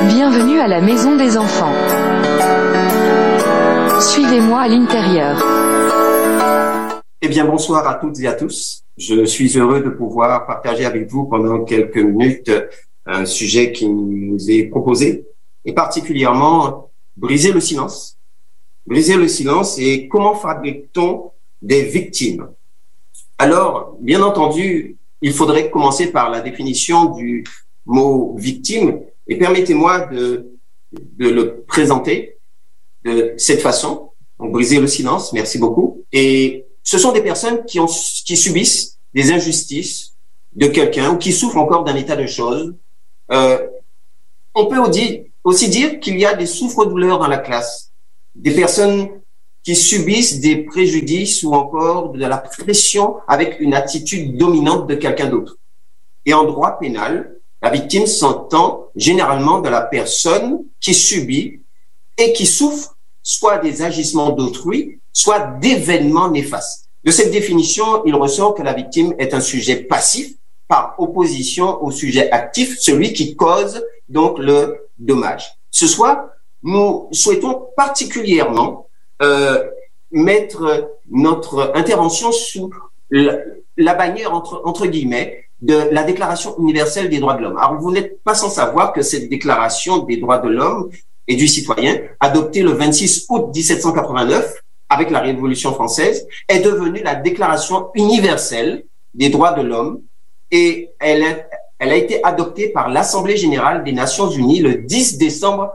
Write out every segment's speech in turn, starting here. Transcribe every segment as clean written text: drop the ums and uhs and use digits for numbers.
Bienvenue à la maison des enfants. Suivez-moi à l'intérieur. Eh bien, bonsoir à toutes et à tous. Je suis heureux de pouvoir partager avec vous pendant quelques minutes un sujet qui nous est proposé, et particulièrement briser le silence. Briser le silence et comment fabrique-t-on des victimes? Alors, bien entendu, il faudrait commencer par la définition du mot victime, et permettez-moi de le présenter de cette façon. Donc, briser le silence, merci beaucoup. Et ce sont des personnes qui subissent des injustices de quelqu'un ou qui souffrent encore d'un état de choses. On peut aussi dire qu'il y a des souffres-douleurs dans la classe, des personnes qui subissent des préjudices ou encore de la pression avec une attitude dominante de quelqu'un d'autre. Et en droit pénal, la victime s'entend généralement de la personne qui subit et qui souffre soit des agissements d'autrui, soit d'événements néfastes. De cette définition, il ressort que la victime est un sujet passif par opposition au sujet actif, celui qui cause donc le dommage. Ce soir, nous souhaitons particulièrement mettre notre intervention sous la bannière entre guillemets de la Déclaration universelle des droits de l'homme. Alors, vous n'êtes pas sans savoir que cette Déclaration des droits de l'homme et du citoyen, adoptée le 26 août 1789 avec la Révolution française, est devenue la Déclaration universelle des droits de l'homme, et elle a été adoptée par l'Assemblée générale des Nations unies le 10 décembre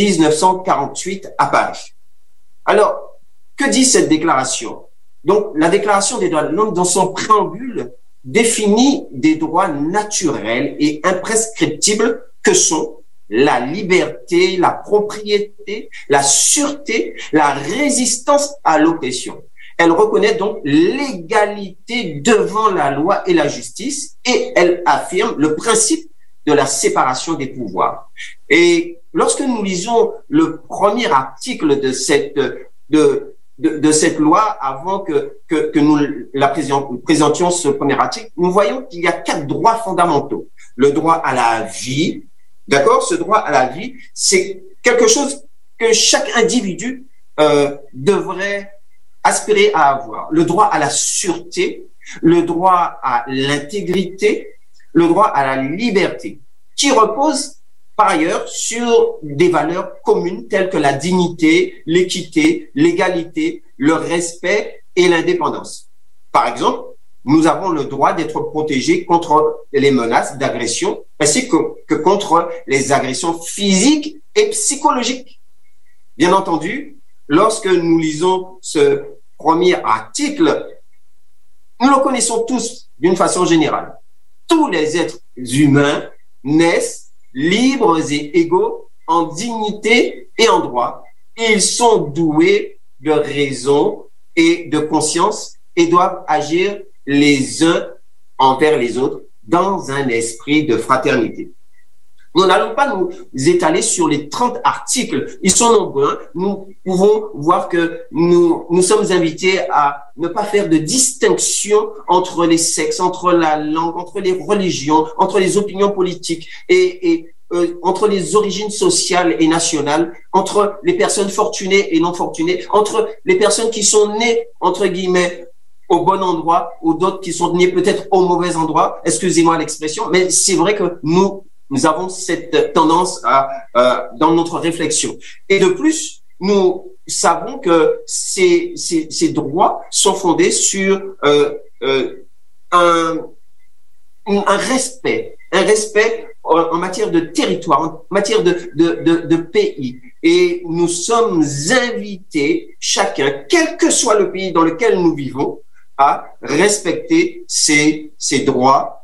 1948 à Paris. Alors, que dit cette déclaration? Donc, la Déclaration des droits de l'homme, dans son préambule, définit des droits naturels et imprescriptibles que sont la liberté, la propriété, la sûreté, la résistance à l'oppression. Elle reconnaît donc l'égalité devant la loi et la justice, et elle affirme le principe de la séparation des pouvoirs. Et lorsque nous lisons le premier article de cette loi, avant que nous présentions ce premier article, nous voyons qu'il y a 4 droits fondamentaux. Le droit à la vie, d'accord? Ce droit à la vie, c'est quelque chose que chaque individu devrait aspirer à avoir. Le droit à la sûreté, le droit à l'intégrité, le droit à la liberté, qui repose par ailleurs sur des valeurs communes telles que la dignité, l'équité, l'égalité, le respect et l'indépendance. Par exemple, nous avons le droit d'être protégés contre les menaces d'agression, ainsi que contre les agressions physiques et psychologiques. Bien entendu, lorsque nous lisons ce premier article, nous le connaissons tous d'une façon générale. Tous les êtres humains naissent libres et égaux en dignité et en droit. Ils sont doués de raison et de conscience et doivent agir les uns envers les autres dans un esprit de fraternité. Nous n'allons pas nous étaler sur les 30 articles. Ils sont nombreux. Nous pouvons voir que nous sommes invités à ne pas faire de distinction entre les sexes, entre la langue, entre les religions, entre les opinions politiques et entre les origines sociales et nationales, entre les personnes fortunées et non fortunées, entre les personnes qui sont nées, entre guillemets, au bon endroit ou d'autres qui sont nées peut-être au mauvais endroit. Excusez-moi l'expression, mais c'est vrai que nous avons cette tendance dans notre réflexion. Et de plus, nous savons que ces droits sont fondés sur un respect en matière de territoire, en matière de pays. Et nous sommes invités, chacun, quel que soit le pays dans lequel nous vivons, à respecter ces droits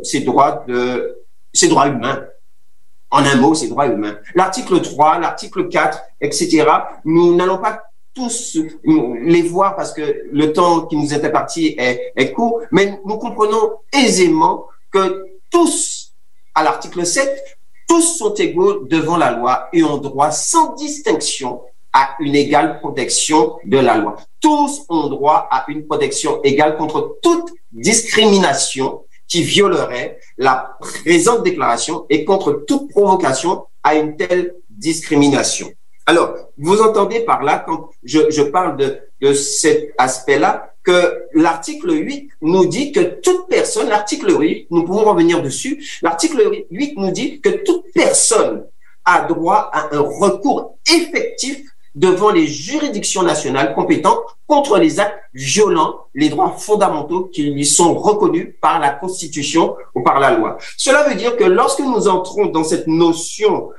humains. En un mot, ces droits humains. L'article 3, l'article 4, etc. Nous n'allons pas tous les voir parce que le temps qui nous est imparti est court, mais nous comprenons aisément que tous, à l'article 7, tous sont égaux devant la loi et ont droit sans distinction à une égale protection de la loi. Tous ont droit à une protection égale contre toute discrimination qui violerait la présente déclaration et contre toute provocation à à une telle discrimination. Alors, vous entendez par là, quand je parle de cet aspect-là, que l'article 8 nous dit que toute personne, l'article 8, nous pouvons revenir dessus, l'article 8 nous dit que toute personne a droit à un recours effectif devant les juridictions nationales compétentes contre les actes violents, les droits fondamentaux qui lui sont reconnus par la Constitution ou par la loi. Cela veut dire que lorsque nous entrons dans cette notion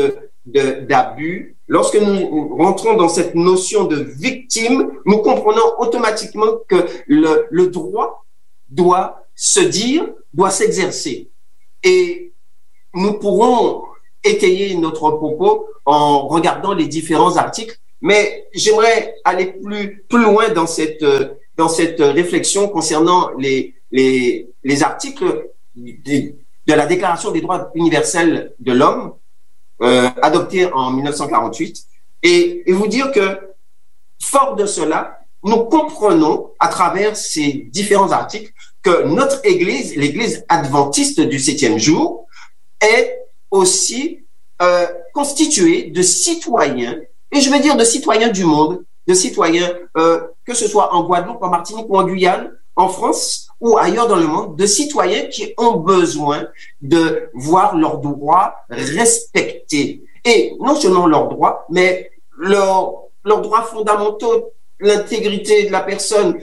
d'abus, lorsque nous rentrons dans cette notion de victime, nous comprenons automatiquement que le droit doit se dire, doit s'exercer. Et nous pourrons étayer notre propos en regardant les différents articles, mais j'aimerais aller plus loin dans cette réflexion concernant les articles de la Déclaration des droits universels de l'homme adoptée en 1948 et vous dire que fort de cela, nous comprenons à travers ces différents articles que notre Église, l'Église adventiste du 7e jour, est aussi constituée de citoyens, et je veux dire de citoyens du monde, de citoyens, que ce soit en Guadeloupe, en Martinique ou en Guyane, en France ou ailleurs dans le monde, de citoyens qui ont besoin de voir leurs droits respectés. Et non seulement leurs droits, mais leurs droits fondamentaux, l'intégrité de la personne,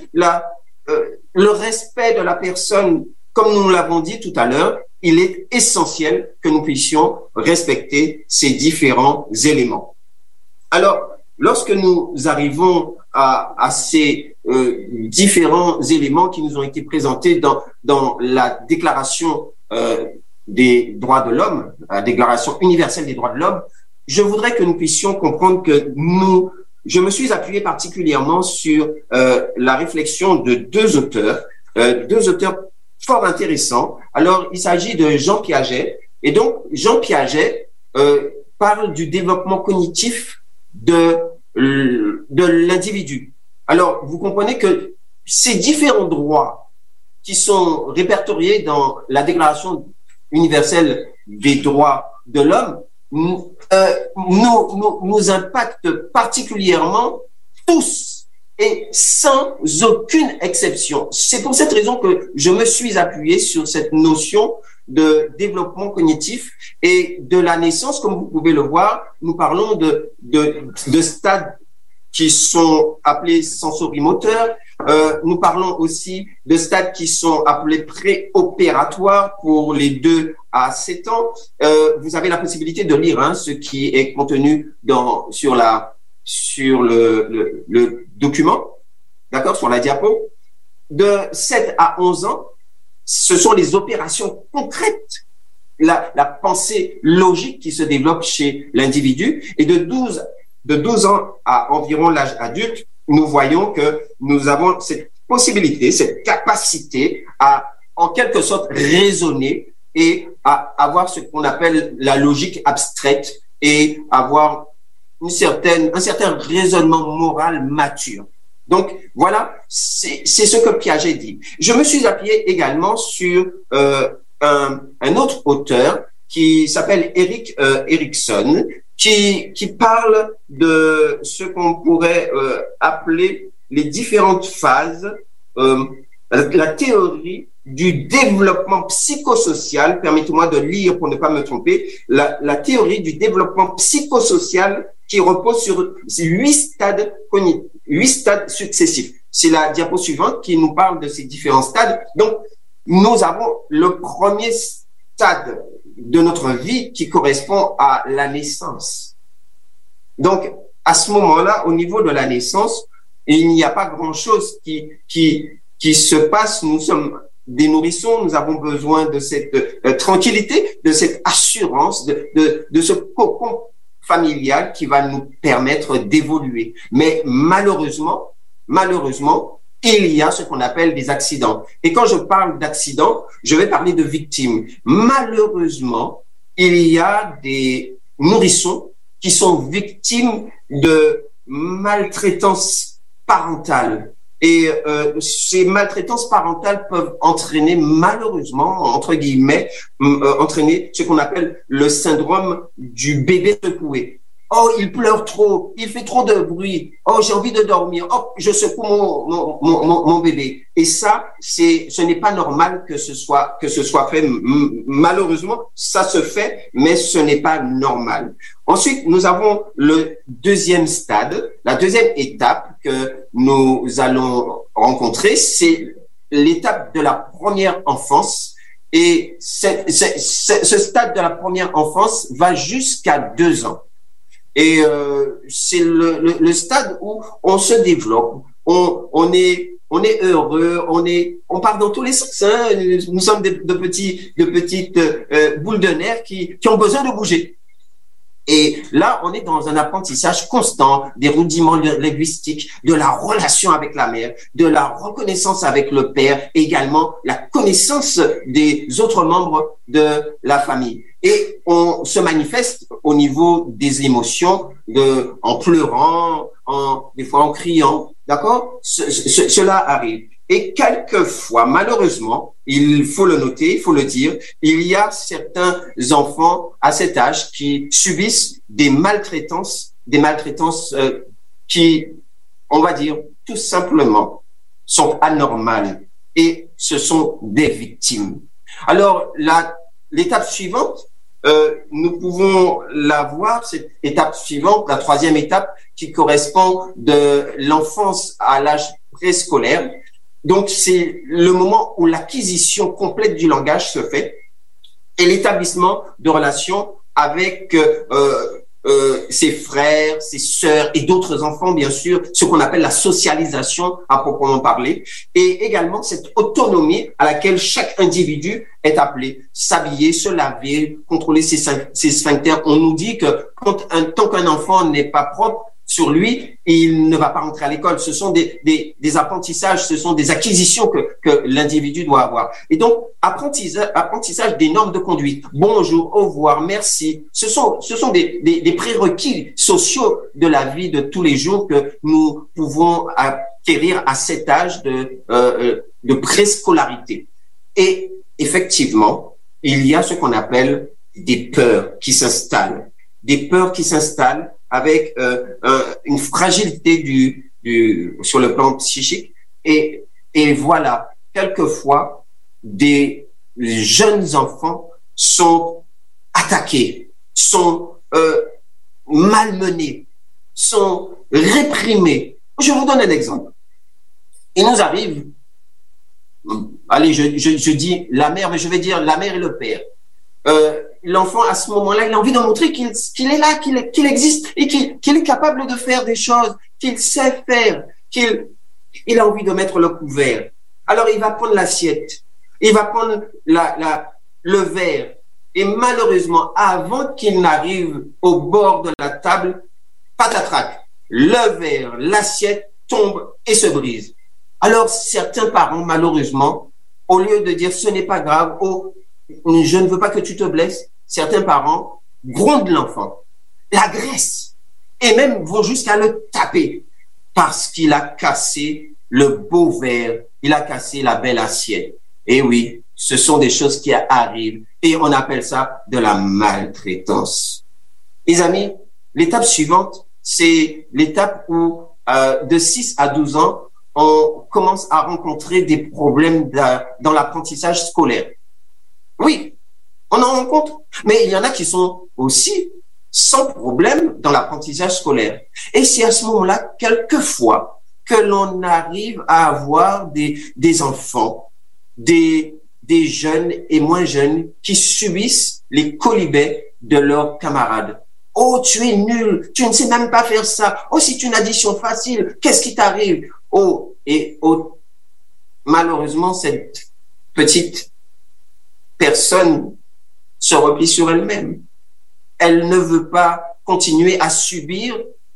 le respect de la personne, comme nous l'avons dit tout à l'heure, il est essentiel que nous puissions respecter ces différents éléments. Alors, lorsque nous arrivons à ces différents éléments qui nous ont été présentés dans la Déclaration des droits de l'homme, la Déclaration universelle des droits de l'homme, je voudrais que nous puissions comprendre que je me suis appuyé particulièrement sur la réflexion de deux auteurs fort intéressants. Alors, il s'agit de Jean Piaget. Et donc, Jean Piaget parle du développement cognitif de l'individu. Alors, vous comprenez que ces différents droits qui sont répertoriés dans la Déclaration universelle des droits de l'homme nous impactent particulièrement tous et sans aucune exception. C'est pour cette raison que je me suis appuyé sur cette notion de développement cognitif et de la naissance. Comme vous pouvez le voir, nous parlons de stades qui sont appelés sensorimoteurs. Nous parlons aussi de stades qui sont appelés préopératoires pour les 2 à 7 ans. Vous avez la possibilité de lire ce qui est contenu sur le document, d'accord, sur la diapo. De 7 à 11 ans, ce sont les opérations concrètes, la pensée logique qui se développe chez l'individu. Et de 12 ans à environ l'âge adulte, nous voyons que nous avons cette possibilité, cette capacité à, en quelque sorte, raisonner et à avoir ce qu'on appelle la logique abstraite et avoir un certain raisonnement moral mature. Donc, voilà, c'est ce que Piaget dit. Je me suis appuyé également sur un autre auteur qui s'appelle Erik Erikson, qui parle de ce qu'on pourrait appeler les différentes phases, la théorie du développement psychosocial, permettez-moi de lire pour ne pas me tromper, la théorie du développement psychosocial qui repose sur 8 stades cognitifs, 8 stades successifs. C'est la diapo suivante qui nous parle de ces différents stades. Donc, nous avons le premier stade de notre vie qui correspond à la naissance. Donc, à ce moment-là, au niveau de la naissance, il n'y a pas grand-chose qui se passe. Nous sommes des nourrissons, nous avons besoin de cette tranquillité, de cette assurance, de ce cocon familial qui va nous permettre d'évoluer. Mais malheureusement, il y a ce qu'on appelle des accidents. Et quand je parle d'accidents, je vais parler de victimes. Malheureusement, il y a des nourrissons qui sont victimes de maltraitance parentale. Et ces maltraitances parentales peuvent entraîner, malheureusement, entre guillemets, entraîner ce qu'on appelle le syndrome du bébé secoué. Oh, il pleure trop, il fait trop de bruit. Oh, j'ai envie de dormir. Oh, je secoue mon bébé. Et ça, ce n'est pas normal que ce soit fait. Malheureusement, ça se fait, mais ce n'est pas normal. Ensuite, nous avons le deuxième stade, la deuxième étape que nous allons rencontrer, c'est l'étape de la première enfance. Et ce stade de la première enfance va jusqu'à 2 ans. Et c'est le stade où on se développe, on est heureux, on part dans tous les sens. Hein. Nous sommes de petites boules de nerfs qui ont besoin de bouger. Et là, on est dans un apprentissage constant des rudiments linguistiques, de la relation avec la mère, de la reconnaissance avec le père, et également la connaissance des autres membres de la famille. Et on se manifeste au niveau des émotions, en pleurant, des fois en criant, d'accord? Cela arrive. Et quelquefois, malheureusement, il faut le noter, il faut le dire, il y a certains enfants à cet âge qui subissent des maltraitances qui, on va dire, tout simplement, sont anormales. Et ce sont des victimes. Alors, l'étape suivante, nous pouvons la voir, cette étape suivante, la troisième étape, qui correspond de l'enfance à l'âge préscolaire. Donc, c'est le moment où l'acquisition complète du langage se fait et l'établissement de relations avec ses frères, ses sœurs et d'autres enfants, bien sûr, ce qu'on appelle la socialisation à proprement parler, et également cette autonomie à laquelle chaque individu est appelé, s'habiller, se laver, contrôler ses sphincters. On nous dit que tant qu'un enfant n'est pas propre sur lui, il ne va pas rentrer à l'école. Ce sont des apprentissages, ce sont des acquisitions que l'individu doit avoir. Et donc, apprentissage des normes de conduite. Bonjour, au revoir, merci. Ce sont des prérequis sociaux de la vie de tous les jours que nous pouvons acquérir à cet âge de préscolarité. Et effectivement, il y a ce qu'on appelle des peurs qui s'installent. Des peurs qui s'installent avec une fragilité sur le plan psychique. Et voilà, quelquefois, des jeunes enfants sont attaqués, sont malmenés, sont réprimés. Je vous donne un exemple. Il nous arrive, allez, je dis la mère, mais je vais dire la mère et le père. L'enfant, à ce moment-là, il a envie de montrer qu'il est là, qu'il existe et qu'il est capable de faire des choses, qu'il sait faire, il a envie de mettre le couvert. Alors, il va prendre l'assiette, il va prendre le verre. Et malheureusement, avant qu'il n'arrive au bord de la table, patatrac, le verre, l'assiette tombe et se brise. Alors, certains parents, malheureusement, au lieu de dire ce n'est pas grave, je ne veux pas que tu te blesses, certains parents grondent l'enfant, l'agressent et même vont jusqu'à le taper parce qu'il a cassé le beau verre, il a cassé la belle assiette. Et oui, ce sont des choses qui arrivent et on appelle ça de la maltraitance. Les amis, l'étape suivante, c'est l'étape où de 6 à 12 ans, on commence à rencontrer des problèmes dans l'apprentissage scolaire. Oui, on en rencontre, mais il y en a qui sont aussi sans problème dans l'apprentissage scolaire. Et c'est à ce moment-là, quelquefois, que l'on arrive à avoir des enfants, des jeunes et moins jeunes qui subissent les quolibets de leurs camarades. Oh, tu es nul, tu ne sais même pas faire ça. Oh, c'est une addition facile, qu'est-ce qui t'arrive? Oh, malheureusement, cette petite personne se replie sur elle-même. Elle ne veut pas continuer à subir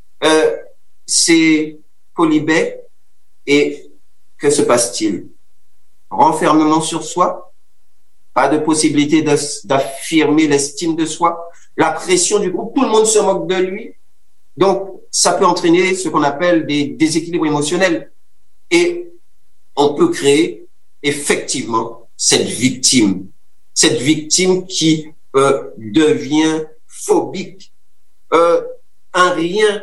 ces quolibets. Et que se passe-t-il? Renfermement sur soi, pas de possibilité d'affirmer l'estime de soi, la pression du groupe, tout le monde se moque de lui. Donc, ça peut entraîner ce qu'on appelle des déséquilibres émotionnels. Et on peut créer effectivement cette victime qui devient phobique. Un rien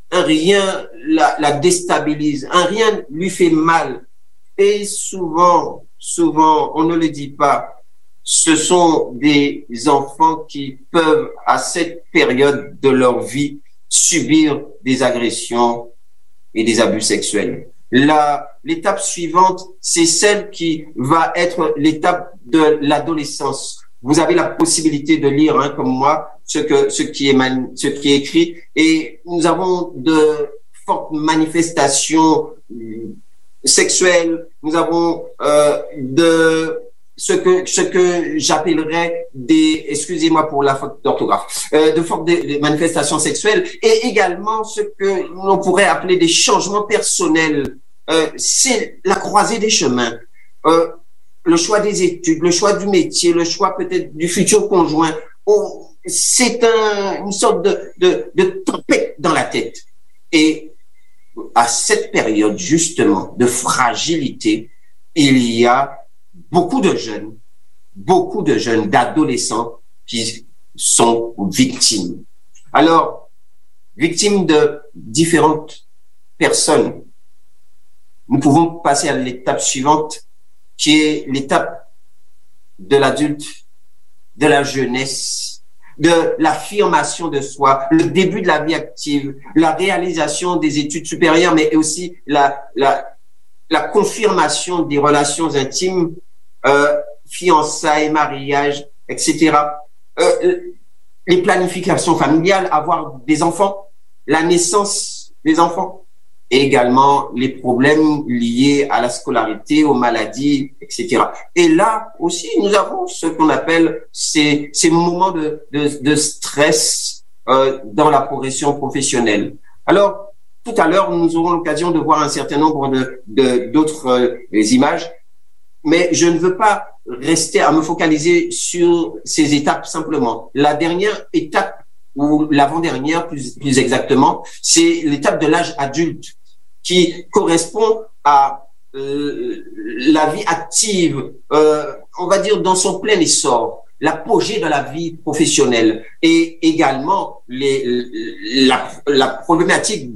la déstabilise, un rien lui fait mal. Et souvent, on ne le dit pas, ce sont des enfants qui peuvent, à cette période de leur vie, subir des agressions et des abus sexuels. L'étape suivante, c'est celle qui va être l'étape de l'adolescence. Vous avez la possibilité de lire, comme moi, ce qui est écrit, et nous avons de fortes manifestations sexuelles. Nous avons de ce que j'appellerais excusez-moi pour la faute d'orthographe, de fortes des manifestations sexuelles, et également ce que l'on pourrait appeler des changements personnels. C'est la croisée des chemins. Le choix des études, le choix du métier, le choix peut-être du futur conjoint. C'est une sorte de tempête dans la tête. Et à cette période, justement, de fragilité, il y a beaucoup de jeunes, d'adolescents qui sont victimes. Alors, victimes de différentes personnes. Nous pouvons passer à l'étape suivante, qui est l'étape de l'adulte, de la jeunesse, de l'affirmation de soi, le début de la vie active, la réalisation des études supérieures, mais aussi la confirmation des relations intimes, fiançailles, mariage, etc. Les planifications familiales, avoir des enfants, la naissance des enfants, et également les problèmes liés à la scolarité, aux maladies, etc. Et là aussi, nous avons ce qu'on appelle ces moments de stress dans la progression professionnelle. Alors, tout à l'heure, nous aurons l'occasion de voir un certain nombre d'autres images, mais je ne veux pas rester à me focaliser sur ces étapes simplement. La dernière étape, ou l'avant-dernière plus exactement, c'est l'étape de l'âge adulte, qui correspond à la vie active, on va dire dans son plein essor, l'apogée de la vie professionnelle, et également la problématique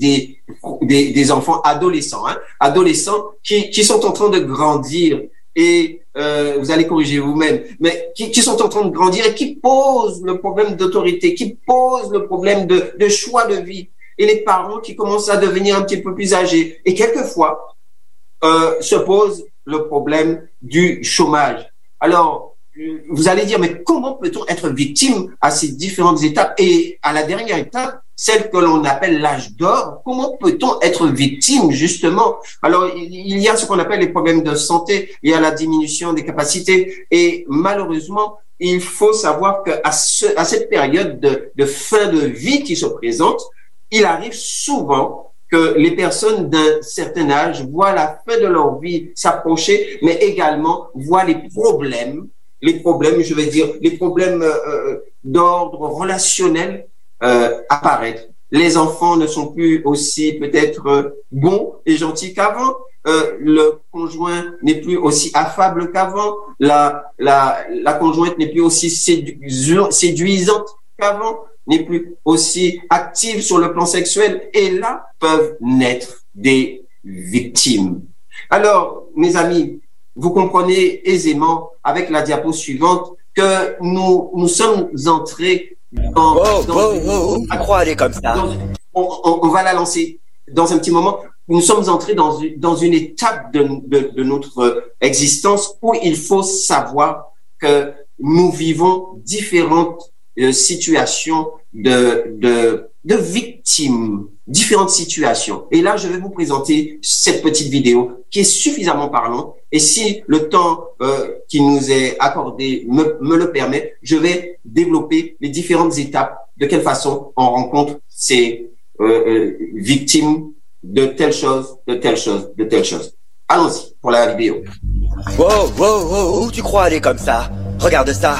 des enfants adolescents, adolescents qui sont en train de grandir, et vous allez corriger vous-même, mais qui sont en train de grandir et qui posent le problème d'autorité, qui posent le problème de choix de vie. Et les parents qui commencent à devenir un petit peu plus âgés. Et quelquefois, se pose le problème du chômage. Alors, vous allez dire, mais comment peut-on être victime à ces différentes étapes? Et à la dernière étape, celle que l'on appelle l'âge d'or, comment peut-on être victime, justement? Alors, il y a ce qu'on appelle les problèmes de santé, il y a la diminution des capacités. Et malheureusement, il faut savoir qu'à cette période de fin de vie qui se présente, il arrive souvent que les personnes d'un certain âge voient la fin de leur vie s'approcher, mais également voient les problèmes, je vais dire, les problèmes d'ordre relationnel apparaître. Les enfants ne sont plus aussi peut-être bons et gentils qu'avant. Le conjoint n'est plus aussi affable qu'avant. La conjointe n'est plus aussi séduisante qu'avant, n'est plus aussi active sur le plan sexuel, et là peuvent naître des victimes. Alors, mes amis, vous comprenez aisément avec la diapo suivante que nous sommes entrés dans... À quoi aller comme ça? On va la lancer dans un petit moment. Nous sommes entrés dans une étape de notre existence où il faut savoir que nous vivons différentes situations de victimes, différentes situations. Et là, je vais vous présenter cette petite vidéo qui est suffisamment parlante. Et si le temps qui nous est accordé me le permet, je vais développer les différentes étapes, de quelle façon on rencontre ces victimes de telle chose, de telle chose, de telle chose. Allons-y pour la vidéo. Où tu crois aller comme ça? Regarde ça.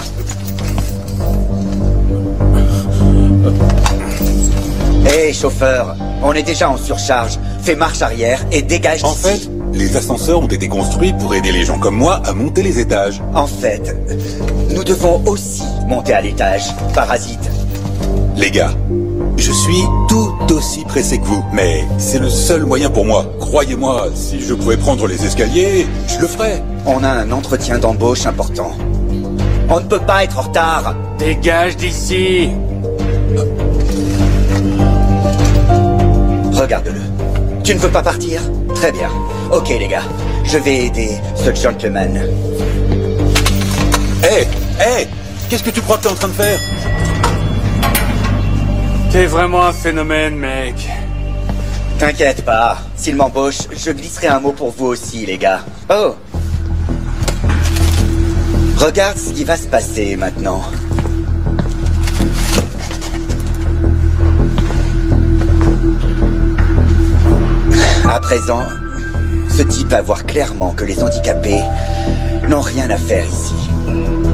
Hé, chauffeur, on est déjà en surcharge. Fais marche arrière et dégage En d'ici. fait, Les ascenseurs ont été construits pour aider les gens comme moi à monter les étages. En fait, nous devons aussi monter à l'étage, parasite. Les gars, je suis tout aussi pressé que vous, mais c'est le seul moyen pour moi. Croyez-moi, si je pouvais prendre les escaliers, je le ferais. On a un entretien d'embauche important. On ne peut pas être en retard. Dégage d'ici! Regarde-le. Tu ne veux pas partir? Très bien. Ok les gars, je vais aider ce gentleman. Hé, qu'est-ce que tu crois que t'es en train de faire? T'es vraiment un phénomène, mec. T'inquiète pas, s'il m'embauche, je glisserai un mot pour vous aussi les gars. Oh! Regarde ce qui va se passer maintenant. À présent, ce type va voir clairement que les handicapés n'ont rien à faire ici.